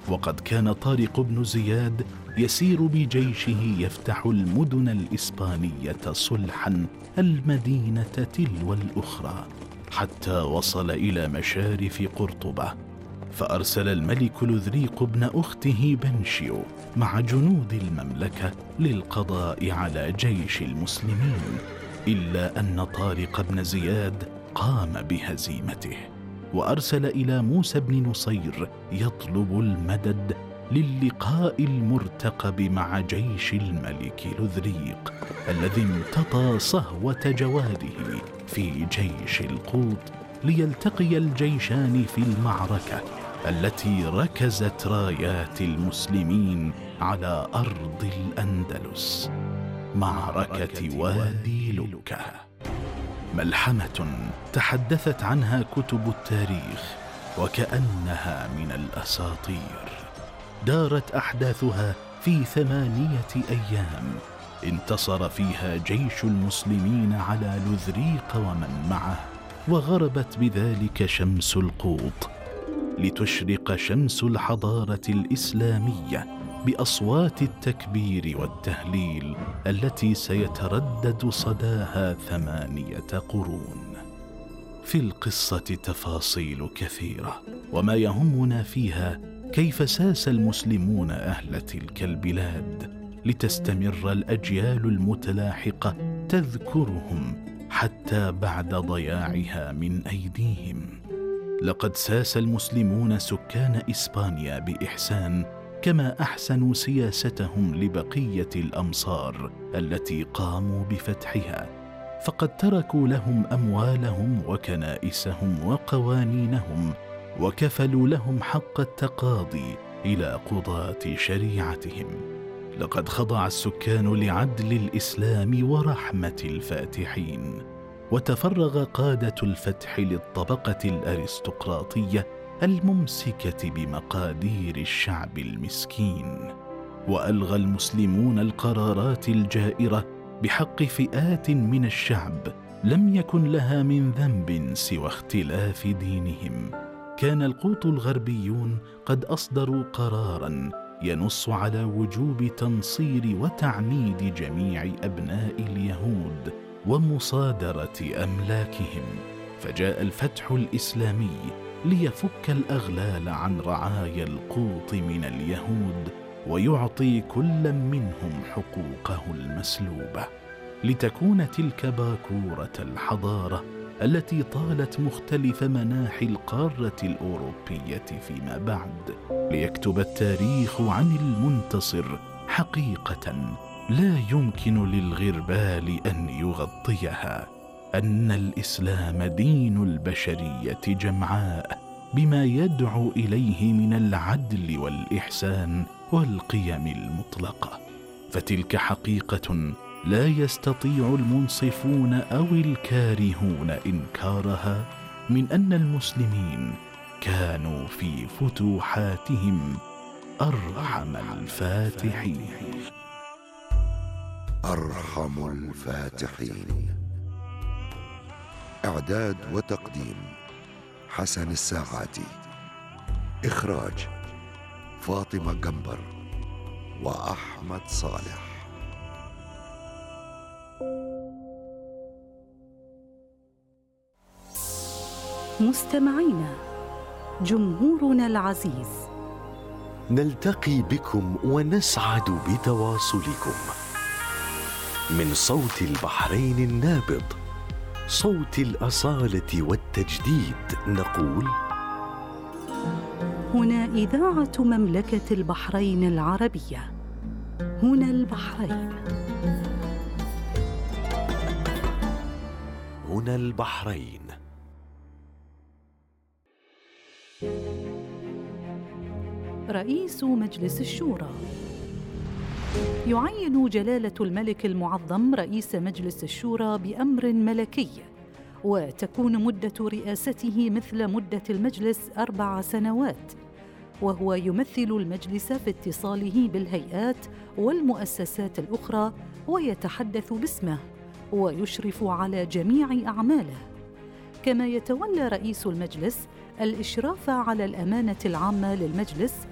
وقد كان طارق بن زياد يسير بجيشه يفتح المدن الإسبانية صلحا المدينة تلو الأخرى، حتى وصل إلى مشارف قرطبة، فأرسل الملك لذريق ابن أخته بنشيو مع جنود المملكة للقضاء على جيش المسلمين، إلا أن طارق بن زياد قام بهزيمته، وأرسل إلى موسى بن نصير يطلب المدد للقاء المرتقب مع جيش الملك لذريق الذي امتطى صهوة جواده في جيش القوط، ليلتقي الجيشان في المعركة التي ركزت رايات المسلمين على أرض الأندلس، معركة وادي لوكا. ملحمة تحدثت عنها كتب التاريخ وكأنها من الأساطير، دارت أحداثها في 8 أيام انتصر فيها جيش المسلمين على لذريق ومن معه، وغربت بذلك شمس القوط لتشرق شمس الحضارة الإسلامية بأصوات التكبير والتهليل التي سيتردد صداها 8 قرون. في القصة تفاصيل كثيرة، وما يهمنا فيها كيف ساس المسلمون أهل تلك البلاد لتستمر الأجيال المتلاحقة تذكرهم حتى بعد ضياعها من أيديهم. لقد ساس المسلمون سكان إسبانيا بإحسان، كما أحسنوا سياستهم لبقية الأمصار التي قاموا بفتحها، فقد تركوا لهم أموالهم وكنائسهم وقوانينهم، وكفلوا لهم حق التقاضي إلى قضاة شريعتهم. لقد خضع السكان لعدل الإسلام ورحمة الفاتحين، وتفرغ قادة الفتح للطبقة الأرستقراطية الممسكة بمقادير الشعب المسكين، وألغى المسلمون القرارات الجائرة بحق فئات من الشعب لم يكن لها من ذنب سوى اختلاف دينهم. كان القوط الغربيون قد أصدروا قراراً ينص على وجوب تنصير وتعميد جميع أبناء اليهود ومصادرة أملاكهم، فجاء الفتح الإسلامي ليفك الأغلال عن رعايا القوط من اليهود، ويعطي كل منهم حقوقه المسلوبة، لتكون تلك باكورة الحضارة التي طالت مختلف مناحي القارة الأوروبية فيما بعد، ليكتب التاريخ عن المنتصر حقيقة لا يمكن للغربال أن يغطيها، أن الإسلام دين البشرية جمعاء بما يدعو إليه من العدل والإحسان والقيم المطلقة. فتلك حقيقة لا يستطيع المنصفون أو الكارهون إنكارها، من أن المسلمين كانوا في فتوحاتهم أرحم الفاتحين. أرحم الفاتحين. إعداد وتقديم حسن الساعاتي. إخراج فاطمة قنبر وأحمد صالح. مستمعينا، جمهورنا العزيز، نلتقي بكم ونسعد بتواصلكم من صوت البحرين النابض، صوت الأصالة والتجديد، نقول: هنا إذاعة مملكة البحرين العربية، هنا البحرين، هنا البحرين. رئيس مجلس الشورى. يعين جلالة الملك المعظم رئيس مجلس الشورى بأمر ملكي، وتكون مدة رئاسته مثل مدة المجلس 4 سنوات، وهو يمثل المجلس في اتصاله بالهيئات والمؤسسات الأخرى، ويتحدث باسمه ويشرف على جميع أعماله. كما يتولى رئيس المجلس الإشراف على الأمانة العامة للمجلس